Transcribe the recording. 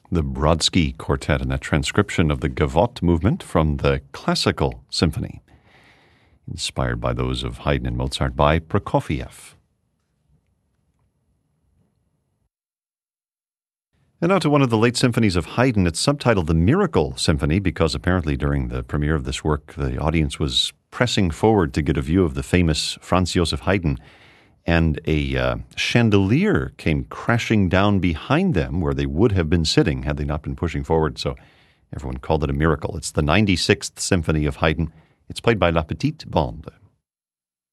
the Brodsky Quartet and that transcription of the Gavotte movement from the Classical Symphony, inspired by those of Haydn and Mozart by Prokofiev. And now to one of the late symphonies of Haydn. It's subtitled The Miracle Symphony because apparently during the premiere of this work, the audience was pressing forward to get a view of the famous Franz Joseph Haydn, and a chandelier came crashing down behind them where they would have been sitting had they not been pushing forward, so everyone called it a miracle. It's the 96th Symphony of Haydn. It's played by La Petite Bande.